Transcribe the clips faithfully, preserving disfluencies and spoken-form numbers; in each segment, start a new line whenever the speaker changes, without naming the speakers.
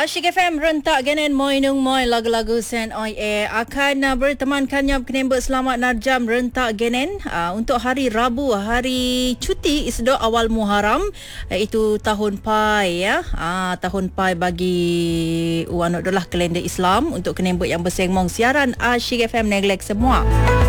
Asyik F M rentak genen moi nung moi lagu-lagu sen oi air akan uh, bertemankannya penembak selamat narjam rentak genen uh, untuk hari Rabu, hari cuti isdo awal Muharram, iaitu tahun pai ya. Uh, tahun pai bagi uan adalah kalender Islam untuk penembak yang bersengmong siaran Asyik F M neglek semua.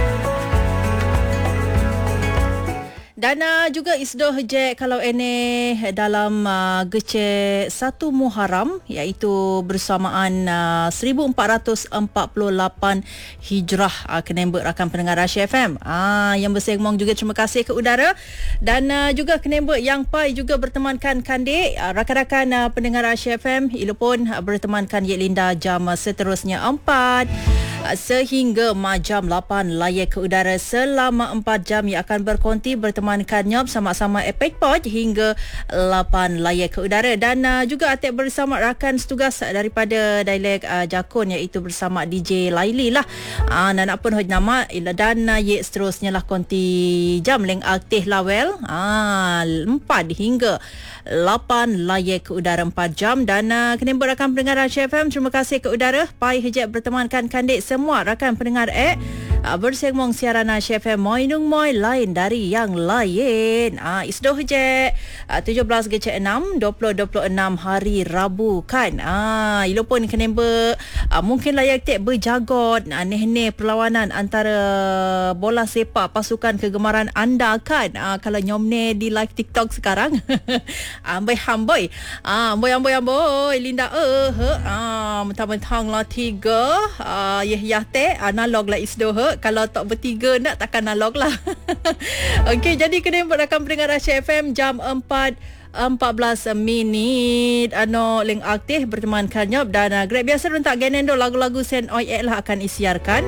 Dan uh, juga isdo hejek kalau ini dalam uh, gece satu Muharram, iaitu bersamaan uh, seribu empat ratus empat puluh lapan Hijrah. Uh, kenembek rakan pendengar Asyik F M uh, yang bersengmong juga terima kasih ke udara. Dan uh, juga kenembek yang pai juga bertemankan kandik uh, rakan-rakan uh, pendengar Asyik F M ilu pun uh, bertemankan Yek Linda jam uh, seterusnya empat uh, sehingga jam lapan layak ke udara selama empat jam yang akan berkonti berteman Nyop sama-sama Epic Pod hingga lapan layak ke udara. Dan uh, juga atik bersama rakan setugas daripada dialek uh, Jakun, iaitu bersama D J Laili lah. Uh, dan apa hoj nama dan uh, ye seterusnya lah konti jam leng aktif lawel uh, empat hingga lapan layak ke udara empat jam. Dan uh, kena rakan pendengar Asyik F M terima kasih ke udara pai hejak bertemankan kandik semua rakan pendengar eh uh, bersengmong siaran Asyik F M moi nung moi lain dari yang lain. Ah, isdo hejek uh, tujuh belas gece enam dua ribu dua puluh enam hari Rabu kan. Ah, ilo pun kenembe uh, mungkin layak tek berjagot uh, neh-neh perlawanan antara bola sepak pasukan kegemaran anda kan. Uh, kalau nyomne di live TikTok sekarang. Amboi hamboi. Ah, amboi amboi amboi Linda eh uh, ah mentang-mentang lah tiga ah uh, yeh yah tek analog lah isdo he. Kalau tak bertiga nak takkan analog lah. Okey, jadi kena rakan pendengar Asyik F M jam empat empat belas minit ano leng aktif bertemankan nyop. Dan uh, grab biasa rentak genendo lagu-lagu sen oi lah akan isiarkan.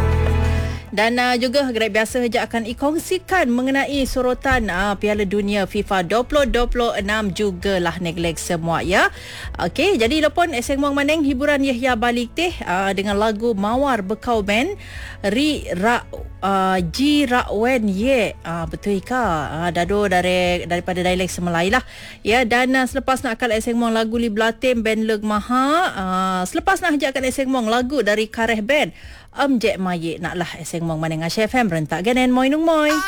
Dan uh, juga Grab biasa saja akan ikongsikan mengenai sorotan uh, Piala Dunia FIFA dua ribu dua puluh enam jugalah neglek semua ya. Okey, jadi lepon eseng mong maneng hiburan Yahya balik teh uh, dengan lagu Mawar Bekau Band Ri Ra uh, Ji Ra Wen Ye. Uh, betul ke? Uh, dado dari daripada dialek Semelai lah. Ya, dan uh, selepas nak akan eseng mong lagu Li Blatim Band Leg Maha, uh, selepas nak akan eseng mong lagu dari Kareh Band Am Jek Mayek naklah eseng mong maneng Asyik F M rentak genen moi nung moi.